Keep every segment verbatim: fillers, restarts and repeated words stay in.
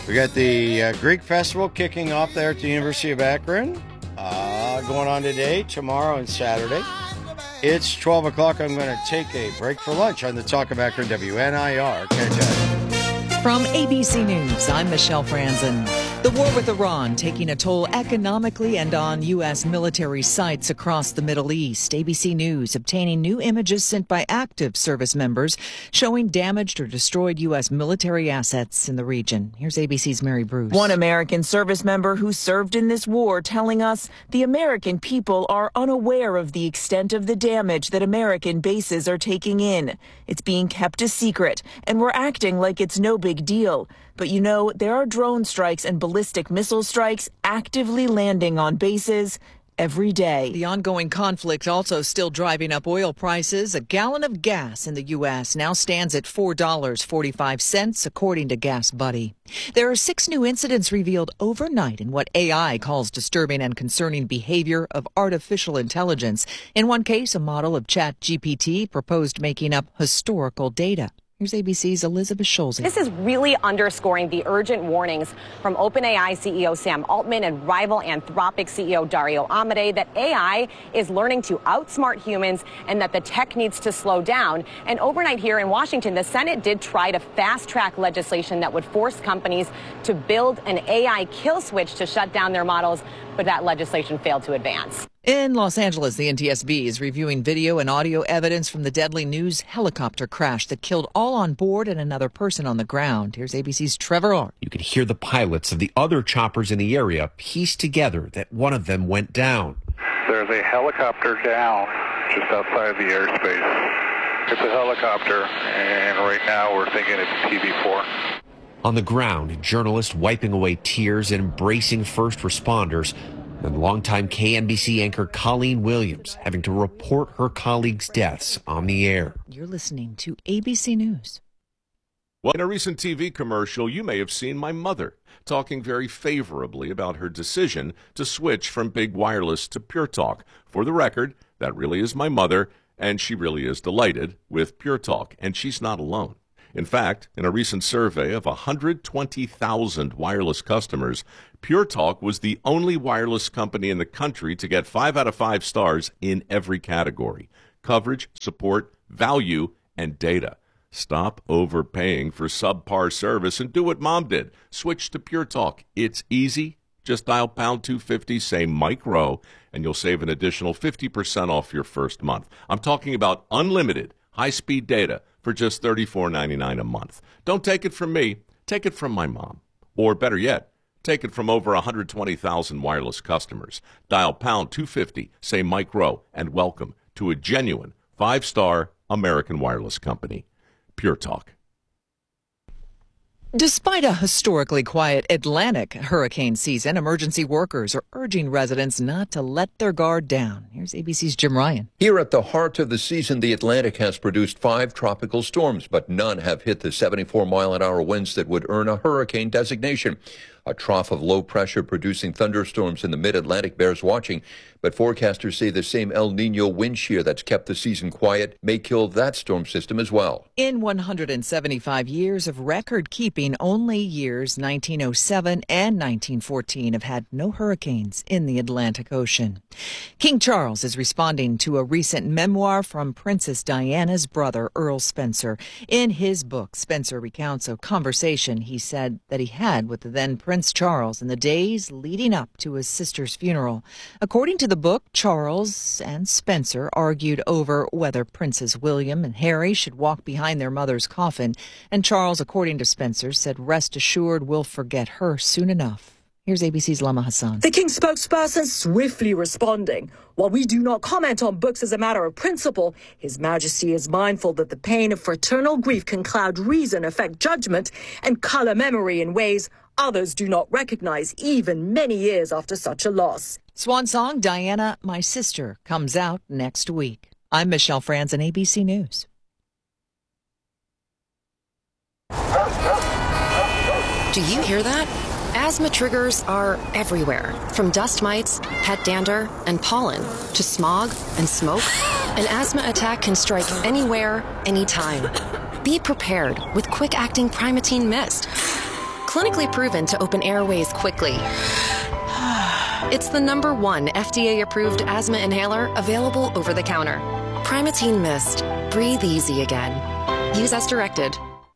We got the uh, Greek Festival kicking off there at the University of Akron. Uh, going on today, tomorrow, and Saturday. It's twelve o'clock. I'm going to take a break for lunch on the Talk of Akron W N I R. Catch up. From A B C News, I'm Michelle Franzen. The war with Iran taking a toll economically and on U S military sites across the Middle East. A B C News obtaining new images sent by active service members showing damaged or destroyed U S military assets in the region. Here's A B C's Mary Bruce. One American service member who served in this war telling us the American people are unaware of the extent of the damage that American bases are taking in. It's being kept a secret, and we're acting like it's no big deal. But you know, there are drone strikes and ballistic missile strikes actively landing on bases every day. The ongoing conflict also still driving up oil prices. A gallon of gas in the U S now stands at four dollars and forty-five cents, according to Gas Buddy. There are six new incidents revealed overnight in what A I calls disturbing and concerning behavior of artificial intelligence. In one case, a model of ChatGPT proposed making up historical data. Here's A B C's Elizabeth Schulze. This is really underscoring the urgent warnings from OpenAI C E O Sam Altman and rival Anthropic C E O Dario Amodei that A I is learning to outsmart humans and that the tech needs to slow down. And overnight here in Washington, the Senate did try to fast-track legislation that would force companies to build an A I kill switch to shut down their models, but that legislation failed to advance. In Los Angeles, the N T S B is reviewing video and audio evidence from the deadly news helicopter crash that killed all on board and another person on the ground. Here's A B C's Trevor Orr. You could hear the pilots of the other choppers in the area piece together that one of them went down. There's a helicopter down just outside the airspace. It's a helicopter, and right now we're thinking it's T V four. On the ground, journalists wiping away tears and embracing first responders. And longtime K N B C anchor Colleen Williams having to report her colleagues' deaths on the air. You're listening to A B C News. Well, in a recent T V commercial, you may have seen my mother talking very favorably about her decision to switch from big wireless to Pure Talk. For the record, that really is my mother, and she really is delighted with Pure Talk, and she's not alone. In fact, in a recent survey of one hundred twenty thousand wireless customers, Pure Talk was the only wireless company in the country to get five out of five stars in every category: coverage, support, value, and data. Stop overpaying for subpar service and do what Mom did. Switch to Pure Talk. It's easy. Just dial pound two fifty, say Mike Rowe, and you'll save an additional fifty percent off your first month. I'm talking about unlimited high-speed data for just thirty-four ninety-nine a month. Don't take it from me. Take it from my mom. Or better yet, take it from over one hundred twenty thousand wireless customers. Dial pound two fifty, say Mike Rowe, and welcome to a genuine five-star American wireless company. Pure Talk. Despite a historically quiet Atlantic hurricane season, emergency workers are urging residents not to let their guard down. Here's A B C's Jim Ryan. Here at the heart of the season, the Atlantic has produced five tropical storms, but none have hit the seventy-four mile an hour winds that would earn a hurricane designation. A trough of low pressure producing thunderstorms in the mid-Atlantic bears watching, but forecasters say the same El Nino wind shear that's kept the season quiet may kill that storm system as well. In one hundred seventy-five years of record-keeping, only years nineteen oh seven and nineteen fourteen have had no hurricanes in the Atlantic Ocean. King Charles is responding to a recent memoir from Princess Diana's brother, Earl Spencer. In his book, Spencer recounts a conversation he said that he had with the then Prince Charles in the days leading up to his sister's funeral. According to the book, Charles and Spencer argued over whether Princes William and Harry should walk behind their mother's coffin, and Charles, according to Spencer, said, "Rest assured we'll forget her soon enough." Here's A B C's Lama Hassan. The King's spokesperson swiftly responding. While we do not comment on books as a matter of principle, His Majesty is mindful that the pain of fraternal grief can cloud reason, affect judgment, and color memory in ways others do not recognize even many years after such a loss. Swan song Diana, My Sister comes out next week. I'm Michelle Franzen, A B C News. Do you hear that? Asthma triggers are everywhere, from dust mites, pet dander, and pollen, to smog and smoke. An asthma attack can strike anywhere, anytime. Be prepared with quick-acting Primatene Mist. clinically proven to open airways quickly. It's the number one F D A-approved asthma inhaler available over the counter. Primatene Mist. Breathe easy again. Use as directed.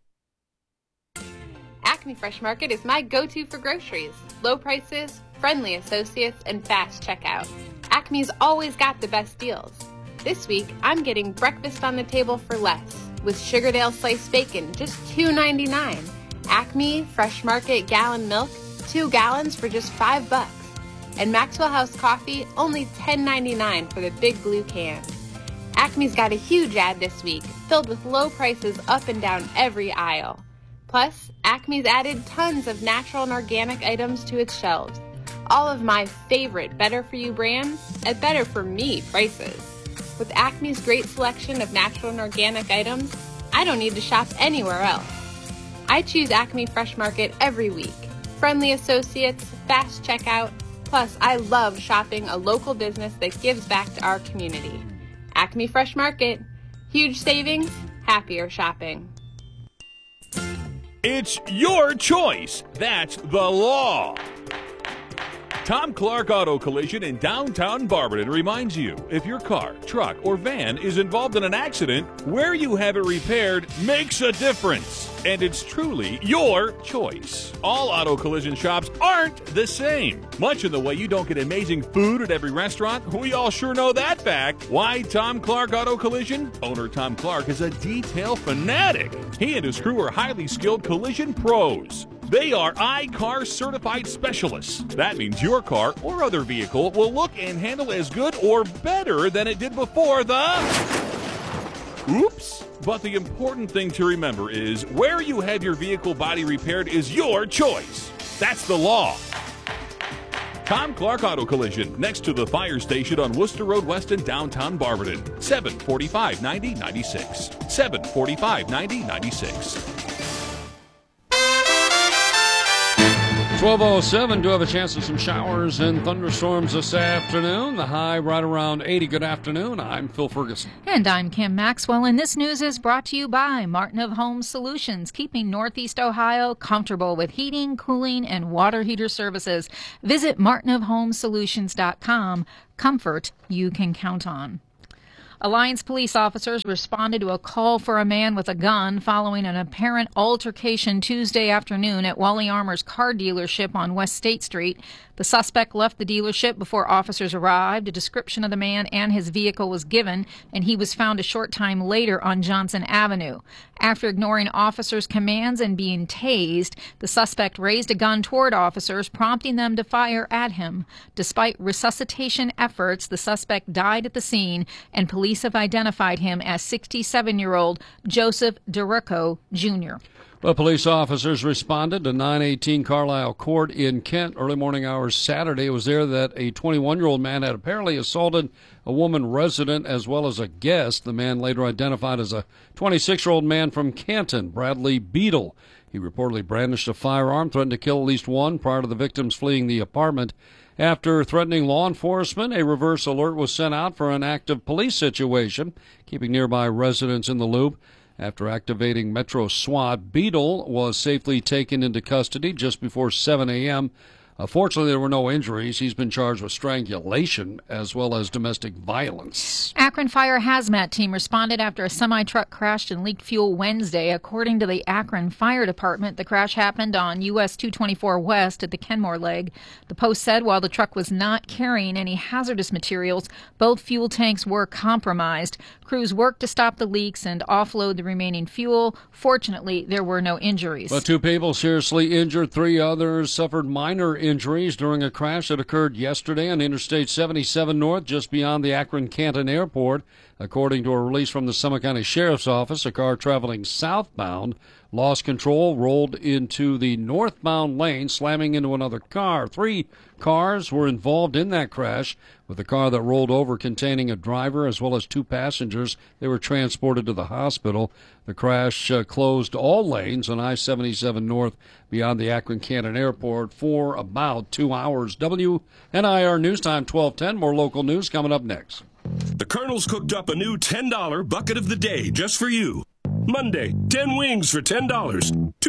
Acme Fresh Market is my go-to for groceries. Low prices, friendly associates, and fast checkout. Acme's always got the best deals. This week, I'm getting breakfast on the table for less, with Sugardale sliced bacon, just two ninety-nine. Acme Fresh Market gallon milk, two gallons for just five bucks. And Maxwell House coffee, only ten ninety-nine for the big blue can. Acme's got a huge ad this week, filled with low prices up and down every aisle. Plus, Acme's added tons of natural and organic items to its shelves. All of my favorite Better For You brands at Better For Me prices. With Acme's great selection of natural and organic items, I don't need to shop anywhere else. I choose Acme Fresh Market every week. Friendly associates, fast checkout, plus I love shopping a local business that gives back to our community. Acme Fresh Market. Huge savings, happier shopping. It's your choice. That's the law. Tom Clark Auto Collision in downtown Barberton reminds you, if your car, truck, or van is involved in an accident, where you have it repaired makes a difference. And it's truly your choice. All auto collision shops aren't the same. Much in the way you don't get amazing food at every restaurant, we all sure know that fact. Why Tom Clark Auto Collision? Owner Tom Clark is a detail fanatic. He and his crew are highly skilled collision pros. They are I C A R certified specialists. That means your car or other vehicle will look and handle as good or better than it did before the... Oops. But the important thing to remember is where you have your vehicle body repaired is your choice. That's the law. Tom Clark Auto Collision, next to the fire station on Worcester Road West in downtown Barberton. seven forty-five ninety ninety-six. seven forty-five ninety ninety-six. twelve oh seven, do have a chance of some showers and thunderstorms this afternoon. The high right around eighty. Good afternoon. I'm Phil Ferguson. And I'm Kim Maxwell, and this news is brought to you by Martin of Home Solutions, keeping Northeast Ohio comfortable with heating, cooling, and water heater services. Visit martin of home solutions dot com. Comfort you can count on. Alliance police officers responded to a call for a man with a gun following an apparent altercation Tuesday afternoon at Wally Armour's car dealership on West State Street. The suspect left the dealership before officers arrived. A description of the man and his vehicle was given, and he was found a short time later on Johnson Avenue. After ignoring officers' commands and being tased, the suspect raised a gun toward officers, prompting them to fire at him. Despite resuscitation efforts, the suspect died at the scene, and police have identified him as sixty-seven-year-old Joseph DeRicco, Junior Well, police officers responded to nine eighteen Carlisle Court in Kent early morning hours Saturday. It was there that a twenty-one-year-old man had apparently assaulted a woman resident as well as a guest. The man later identified as a twenty-six-year-old man from Canton, Bradley Beadle. He reportedly brandished a firearm, threatened to kill at least one prior to the victims fleeing the apartment. After threatening law enforcement, a reverse alert was sent out for an active police situation, keeping nearby residents in the loop. After activating Metro SWAT, Beadle was safely taken into custody just before seven a.m. Uh, fortunately, there were no injuries. He's been charged with strangulation as well as domestic violence. Akron Fire Hazmat Team responded after a semi-truck crashed and leaked fuel Wednesday. According to the Akron Fire Department, the crash happened on U S two twenty-four West at the Kenmore leg. The Post said while the truck was not carrying any hazardous materials, both fuel tanks were compromised. Crews worked to stop the leaks and offload the remaining fuel. Fortunately, there were no injuries. But two people seriously injured. Three others suffered minor injuries during a crash that occurred yesterday on Interstate seventy-seven North, just beyond the Akron-Canton Airport. According to a release from the Summit County Sheriff's Office, a car traveling southbound lost control, rolled into the northbound lane, slamming into another car. Three cars were involved in that crash, with the car that rolled over containing a driver as well as two passengers. They were transported to the hospital. The crash uh, closed all lanes on I seventy-seven North beyond the Akron-Canton Airport for about two hours. W N I R News Time twelve ten. More local news coming up next. The Colonel's cooked up a new ten dollar bucket of the day just for you. Monday, ten wings for ten dollars. Tuesday,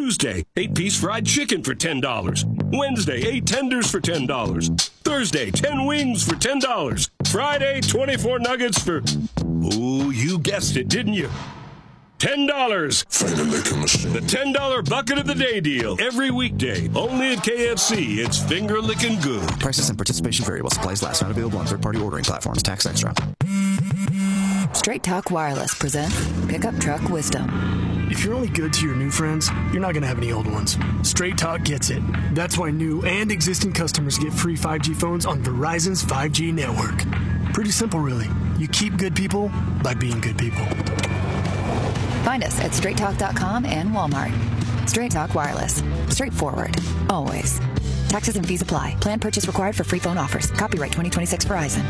Tuesday, eight-piece fried chicken for ten dollars. Wednesday, eight tenders for ten dollars. Thursday, ten wings for ten dollars. Friday, twenty-four nuggets for... Oh, you guessed it, didn't you? ten dollars. Finger licking machine. The ten dollar bucket of the day deal. Every weekday. Only at K F C. It's finger licking good. Prices and participation vary while supplies last. Not available on third-party ordering platforms. Tax extra. Straight Talk Wireless presents Pickup Truck Wisdom. If you're only good to your new friends, you're not going to have any old ones. Straight Talk gets it. That's why new and existing customers get free five G phones on Verizon's five G network. Pretty simple, really. You keep good people by being good people. Find us at straight talk dot com and Walmart. Straight Talk Wireless. Straightforward. Always. Taxes and fees apply. Plan purchase required for free phone offers. Copyright twenty twenty-six Verizon.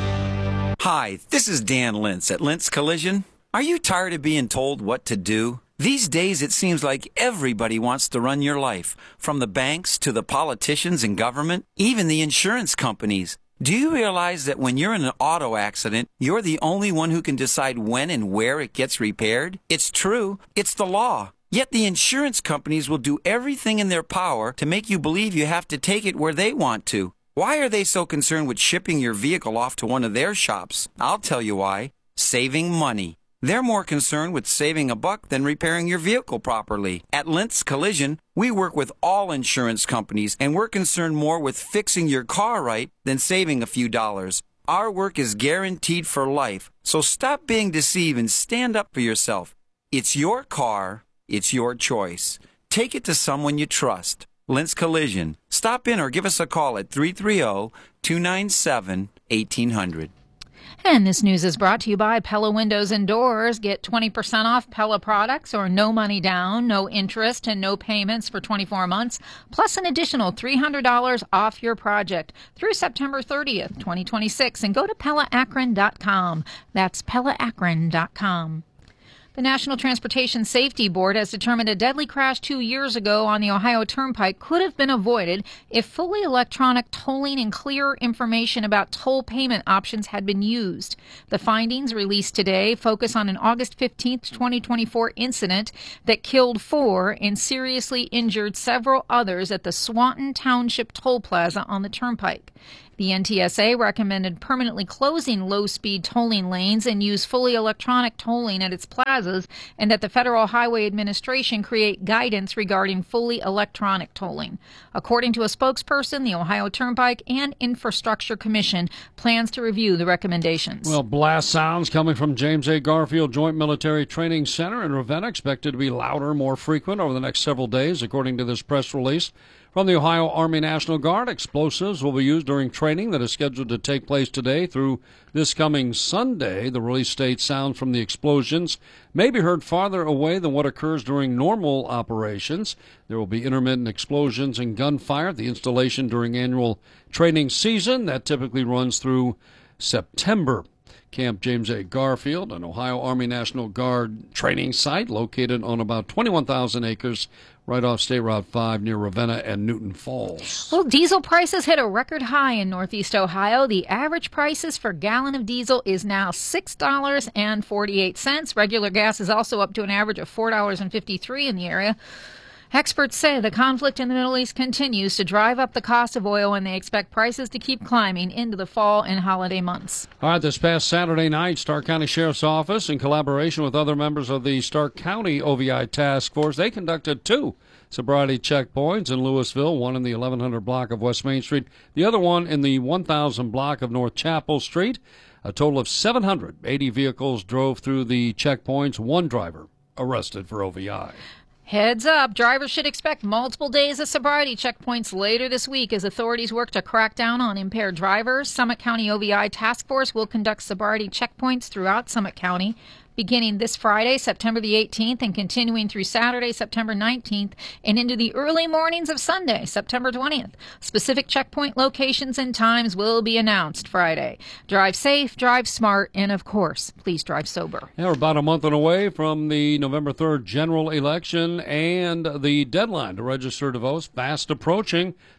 Hi, this is Dan Lintz at Lintz Collision. Are you tired of being told what to do? These days it seems like everybody wants to run your life, from the banks to the politicians and government, even the insurance companies. Do you realize that when you're in an auto accident, you're the only one who can decide when and where it gets repaired? It's true. It's the law. Yet the insurance companies will do everything in their power to make you believe you have to take it where they want to. Why are they so concerned with shipping your vehicle off to one of their shops? I'll tell you why. Saving money. They're more concerned with saving a buck than repairing your vehicle properly. At Lintz Collision, we work with all insurance companies, and we're concerned more with fixing your car right than saving a few dollars. Our work is guaranteed for life, so stop being deceived and stand up for yourself. It's your car. It's your choice. Take it to someone you trust. Lintz Collision. Stop in or give us a call at three three zero, two nine seven, one eight zero zero. And this news is brought to you by Pella Windows and Doors. Get twenty percent off Pella products or no money down, no interest, and no payments for twenty-four months, plus an additional three hundred dollars off your project through September thirtieth, twenty twenty-six. And go to Pella Akron dot com. That's Pella Akron dot com. The National Transportation Safety Board has determined a deadly crash two years ago on the Ohio Turnpike could have been avoided if fully electronic tolling and clearer information about toll payment options had been used. The findings released today focus on an August fifteenth, twenty twenty-four incident that killed four and seriously injured several others at the Swanton Township Toll Plaza on the Turnpike. The N T S A recommended permanently closing low-speed tolling lanes and use fully electronic tolling at its plazas, and that the Federal Highway Administration create guidance regarding fully electronic tolling. According to a spokesperson, the Ohio Turnpike and Infrastructure Commission plans to review the recommendations. Well, blast sounds coming from James A. Garfield Joint Military Training Center in Ravenna expected to be louder, more frequent over the next several days, according to this press release. From the Ohio Army National Guard, explosives will be used during training that is scheduled to take place today through this coming Sunday. The release states sounds from the explosions may be heard farther away than what occurs during normal operations. There will be intermittent explosions and gunfire at the installation during annual training season that typically runs through September. Camp James A. Garfield, an Ohio Army National Guard training site located on about twenty-one thousand acres right off State Route five near Ravenna and Newton Falls. Well, diesel prices hit a record high in Northeast Ohio. The average prices for a gallon of diesel is now six dollars and forty-eight cents. Regular gas is also up to an average of four dollars and fifty-three cents in the area. Experts say the conflict in the Middle East continues to drive up the cost of oil, and they expect prices to keep climbing into the fall and holiday months. All right, this past Saturday night, Stark County Sheriff's Office, in collaboration with other members of the Stark County O V I Task Force, they conducted two sobriety checkpoints in Louisville, one in the eleven hundred block of West Main Street, the other one in the one thousand block of North Chapel Street. A total of seven hundred eighty vehicles drove through the checkpoints, one driver arrested for O V I. Heads up, drivers should expect multiple days of sobriety checkpoints later this week as authorities work to crack down on impaired drivers. Summit County O V I Task Force will conduct sobriety checkpoints throughout Summit County, beginning this Friday, September the eighteenth, and continuing through Saturday, September nineteenth, and into the early mornings of Sunday, September twentieth. Specific checkpoint locations and times will be announced Friday. Drive safe, drive smart, and of course, please drive sober. Yeah, we're about a month and away from the November third general election, and the deadline to register to vote fast approaching.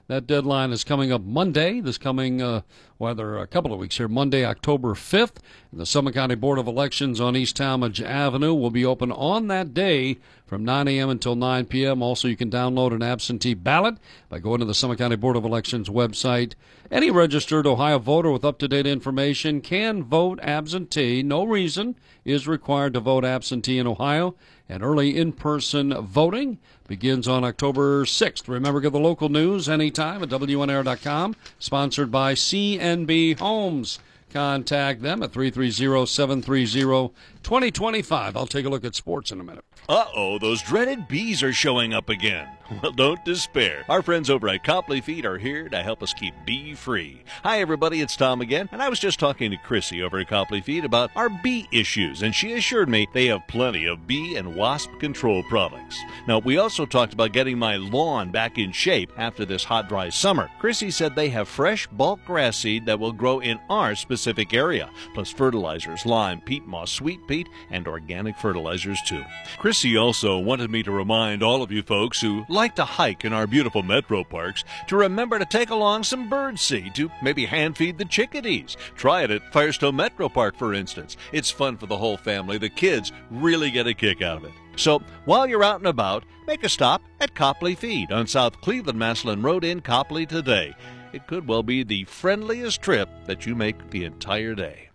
That deadline is coming up Monday, this coming, uh, rather, a couple of weeks here, Monday, October fifth. And the Summit County Board of Elections on East Talmadge Avenue will be open on that day from nine a.m. until nine p.m. Also, you can download an absentee ballot by going to the Summit County Board of Elections website. Any registered Ohio voter with up-to-date information can vote absentee. No reason is required to vote absentee in Ohio. And early in-person voting begins on October sixth. Remember, get the local news anytime at W N R dot com. Sponsored by C N B Homes. Contact them at three three zero, seven three zero, two zero two five. I'll take a look at sports in a minute. Uh-oh, those dreaded bees are showing up again. Well, don't despair. Our friends over at Copley Feed are here to help us keep bee-free. Hi, everybody, it's Tom again, and I was just talking to Chrissy over at Copley Feed about our bee issues, and she assured me they have plenty of bee and wasp control products. Now, we also talked about getting my lawn back in shape after this hot, dry summer. Chrissy said they have fresh bulk grass seed that will grow in our specific area, plus fertilizers, lime, peat moss, sweet peat, and organic fertilizers, too. Chrissy also wanted me to remind all of you folks who like to hike in our beautiful metro parks to remember to take along some bird seed to maybe hand feed the chickadees. Try it at Firestone Metro Park, for instance. It's fun for the whole family. The kids really get a kick out of it. So while you're out and about, make a stop at Copley Feed on South Cleveland-Massillon Road in Copley today. It could well be the friendliest trip that you make the entire day.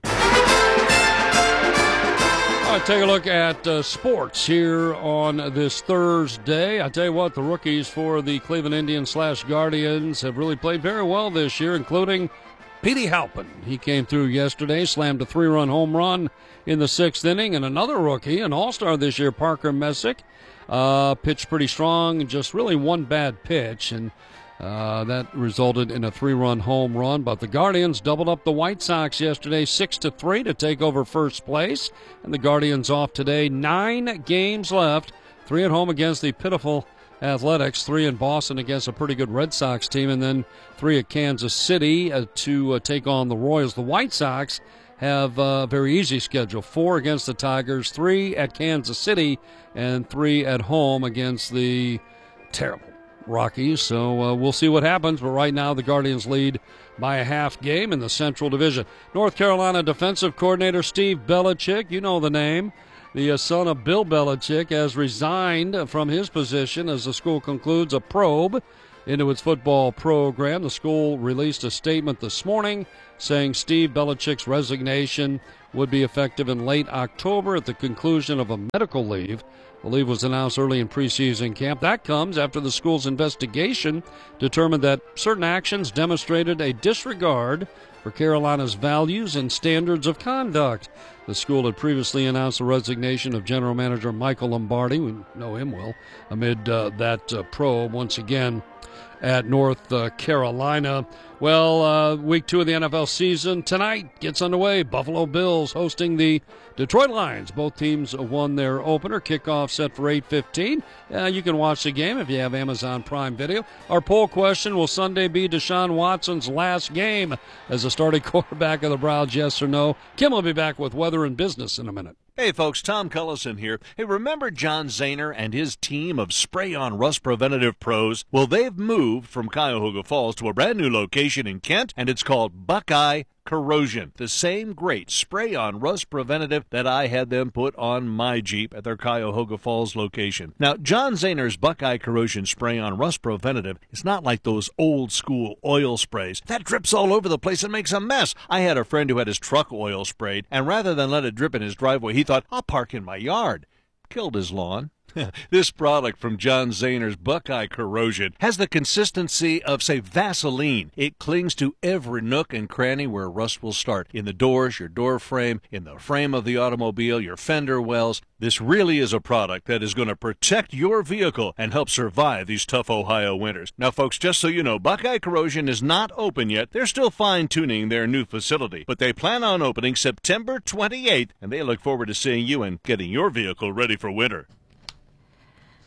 All right, take a look at uh, sports here on this Thursday. I tell you what, the rookies for the Cleveland Indians slash Guardians have really played very well this year, including Petey Halpin. He came through yesterday, slammed a three-run home run in the sixth inning, and another rookie, an all-star this year, Parker Messick, uh, pitched pretty strong, just really one bad pitch, and Uh, that resulted in a three-run home run. But the Guardians doubled up the White Sox yesterday, six to three, to take over first place. And the Guardians off today. Nine games left. Three at home against the pitiful Athletics. Three in Boston against a pretty good Red Sox team. And then three at Kansas City uh, to uh, take on the Royals. The White Sox have a very easy schedule. Four against the Tigers, three at Kansas City, and three at home against the terrible Rockies. So uh, we'll see what happens, but right now the Guardians lead by a half game in the Central Division. North Carolina defensive coordinator Steve Belichick, you know the name, the uh, son of Bill Belichick, has resigned from his position as the school concludes a probe into its football program. The school released a statement this morning saying Steve Belichick's resignation would be effective in late October at the conclusion of a medical leave. The leave was announced early in preseason camp. That comes after the school's investigation determined that certain actions demonstrated a disregard for Carolina's values and standards of conduct. The school had previously announced the resignation of general manager Michael Lombardi, we know him well, amid uh, that uh, probe once again at North uh, Carolina. Well, uh, week two of the N F L season tonight gets underway. Buffalo Bills hosting the Detroit Lions. Both teams won their opener. Kickoff set for eight fifteen. Uh, you can watch the game if you have Amazon Prime Video. Our poll question, will Sunday be Deshaun Watson's last game as a starting quarterback of the Browns, yes or no? Kim will be back with weather and business in a minute. Hey folks, Tom Cullison here. Hey, remember John Zahner and his team of spray-on rust preventative pros? Well, they've moved from Cuyahoga Falls to a brand new location in Kent, and it's called Buckeye Corrosion, the same great spray-on rust preventative that I had them put on my Jeep at their Cuyahoga Falls location. Now, John Zahner's Buckeye Corrosion spray-on rust preventative is not like those old-school oil sprays. That drips all over the place and makes a mess. I had a friend who had his truck oil sprayed, and rather than let it drip in his driveway, he thought, I'll park in my yard. Killed his lawn. This product from John Zahner's Buckeye Corrosion has the consistency of, say, Vaseline. It clings to every nook and cranny where rust will start. In the doors, your door frame, in the frame of the automobile, your fender wells. This really is a product that is going to protect your vehicle and help survive these tough Ohio winters. Now, folks, just so you know, Buckeye Corrosion is not open yet. They're still fine-tuning their new facility, but they plan on opening September twenty-eighth, and they look forward to seeing you and getting your vehicle ready for winter.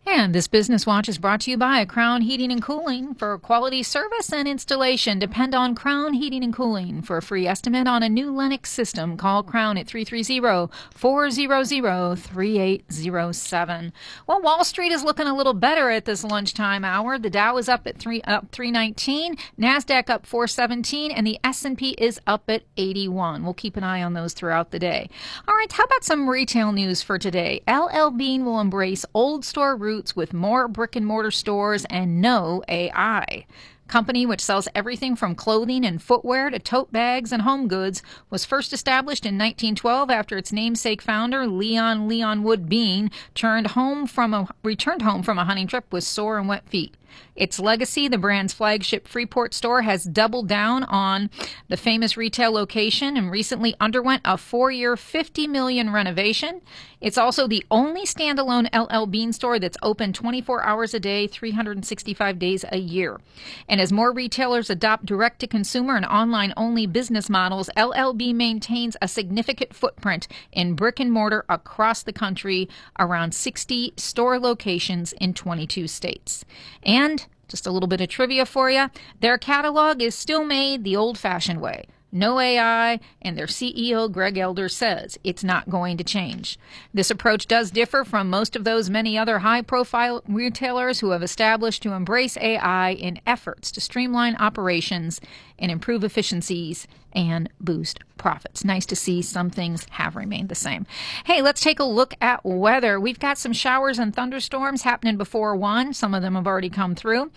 And this Business Watch is brought to you by Crown Heating and Cooling. For quality service and installation, depend on Crown Heating and Cooling. For a free estimate on a new Lennox system, call Crown at three three zero, four zero zero, three eight zero seven. Well, Wall Street is looking a little better at this lunchtime hour. The Dow is up at three up three nineteen, NASDAQ up four seventeen, and the S and P is up at eighty-one. We'll keep an eye on those throughout the day. All right, how about some retail news for today? L L Bean will embrace old store roots with more brick and mortar stores and no A I. Company, which sells everything from clothing and footwear to tote bags and home goods, was first established in nineteen twelve after its namesake founder, Leon Leon Wood Bean, turned home from a, returned home from a hunting trip with sore and wet feet. Its legacy, the brand's flagship Freeport store, has doubled down on the famous retail location and recently underwent a four-year, fifty million dollars renovation. It's also the only standalone L L Bean store that's open twenty-four hours a day, three hundred sixty-five days a year. And as more retailers adopt direct-to-consumer and online-only business models, L L B maintains a significant footprint in brick and mortar across the country, around sixty store locations in twenty-two states. And And just a little bit of trivia for you. Their catalog is still made the old-fashioned way. No A I, and their C E O, Greg Elder, says it's not going to change. This approach does differ from most of those many other high-profile retailers who have established to embrace A I in efforts to streamline operations and improve efficiencies and boost profits. Nice to see some things have remained the same. Hey, let's take a look at weather. We've got some showers and thunderstorms happening before one. Some of them have already come through.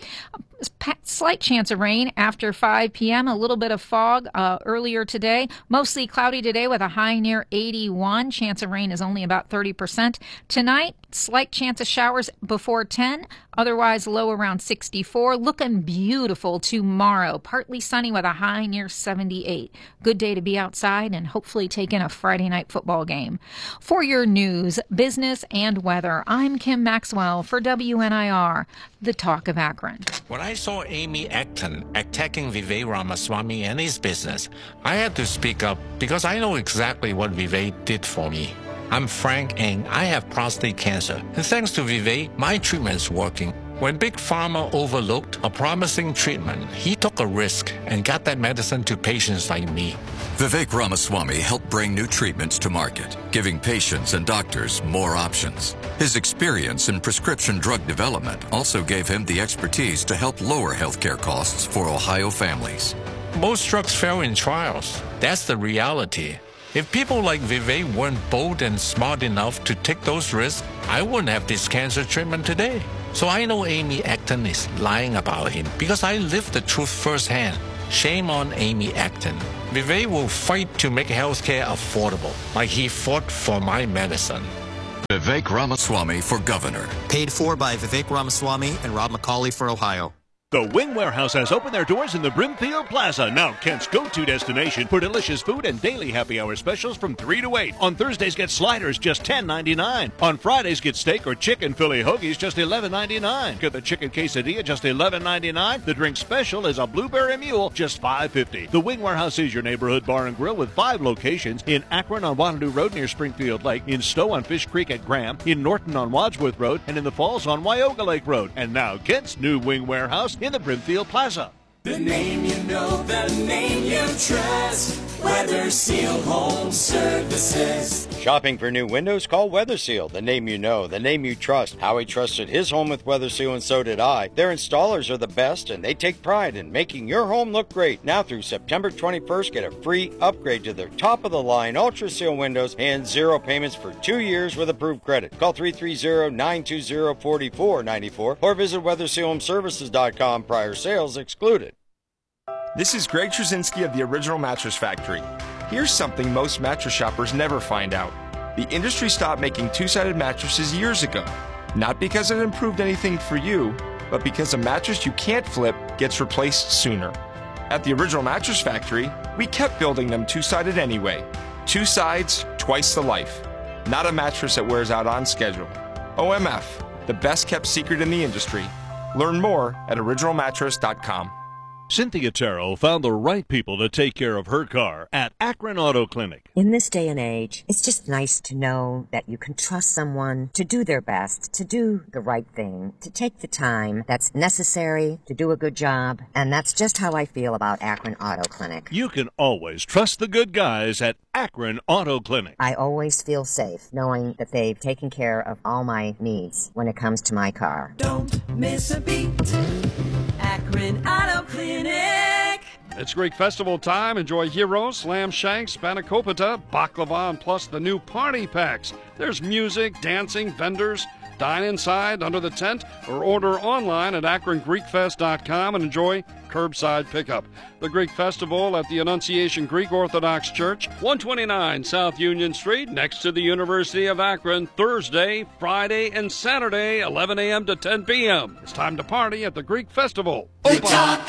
A slight chance of rain after five p.m. A little bit of fog uh, earlier today. Mostly cloudy today with a high near eighty-one. Chance of rain is only about thirty percent. Tonight, slight chance of showers before ten. Otherwise, low around sixty-four. Looking beautiful tomorrow. Partly sunny with a high near seventy-eight. Good day to be outside and hopefully take in a Friday night football game. For your news, business, and weather, I'm Kim Maxwell for W N I R, the Talk of Akron. When I saw Amy Acton attacking Vivek Ramaswamy and his business, I had to speak up because I know exactly what Vivek did for me. I'm Frank and I have prostate cancer. And thanks to Vivek, my treatment's working. When Big Pharma overlooked a promising treatment, he took a risk and got that medicine to patients like me. Vivek Ramaswamy helped bring new treatments to market, giving patients and doctors more options. His experience in prescription drug development also gave him the expertise to help lower healthcare costs for Ohio families. Most drugs fail in trials. That's the reality. If people like Vivek weren't bold and smart enough to take those risks, I wouldn't have this cancer treatment today. So I know Amy Acton is lying about him because I lived the truth firsthand. Shame on Amy Acton. Vivek will fight to make healthcare affordable, like he fought for my medicine. Vivek Ramaswamy for governor. Paid for by Vivek Ramaswamy and Rob McCauley for Ohio. The Wing Warehouse has opened their doors in the Brimfield Plaza, now Kent's go-to destination for delicious food and daily happy hour specials from three to eight. On Thursdays, get sliders, just ten ninety-nine. On Fridays, get steak or chicken Philly hoagies, just eleven ninety-nine. Get the chicken quesadilla, just eleven ninety-nine. The drink special is a blueberry mule, just five fifty. The Wing Warehouse is your neighborhood bar and grill with five locations in Akron on Wanadoo Road near Springfield Lake, in Stowe on Fish Creek at Graham, in Norton on Wadsworth Road, and in the Falls on Wyoga Lake Road. And now, Kent's new Wing Warehouse in the Brimfield Plaza. The name you know, the name you trust. Weather Seal Home Services. Shopping for new windows? Call Weather Seal. The name you know, the name you trust. Howie trusted his home with Weather Seal, and so did I. Their installers are the best, and they take pride in making your home look great. Now through September twenty-first, get a free upgrade to their top-of-the-line Ultra Seal windows and zero payments for two years with approved credit. Call three three zero, nine two zero, four four nine four or visit weather seal home services dot com. Prior sales excluded. This is Greg Trzynski of the Original Mattress Factory. Here's something most mattress shoppers never find out. The industry stopped making two-sided mattresses years ago. Not because it improved anything for you, but because a mattress you can't flip gets replaced sooner. At the Original Mattress Factory, we kept building them two-sided anyway. Two sides, twice the life. Not a mattress that wears out on schedule. O M F, the best kept secret in the industry. Learn more at original mattress dot com. Cynthia Terrell found the right people to take care of her car at Akron Auto Clinic. In this day and age, it's just nice to know that you can trust someone to do their best, to do the right thing, to take the time that's necessary to do a good job. And that's just how I feel about Akron Auto Clinic. You can always trust the good guys at Akron Auto Clinic. I always feel safe knowing that they've taken care of all my needs when it comes to my car. Don't miss a beat. Akron Auto Clinic. It's Greek Festival time. Enjoy gyros, lamb shanks, spanakopita, baklava, and plus the new party packs. There's music, dancing, vendors. Dine inside, under the tent, or order online at akron greek fest dot com and enjoy curbside pickup. The Greek Festival at the Annunciation Greek Orthodox Church, one twenty-nine South Union Street, next to the University of Akron, Thursday, Friday, and Saturday, eleven a.m. to ten p.m. It's time to party at the Greek Festival. Opa!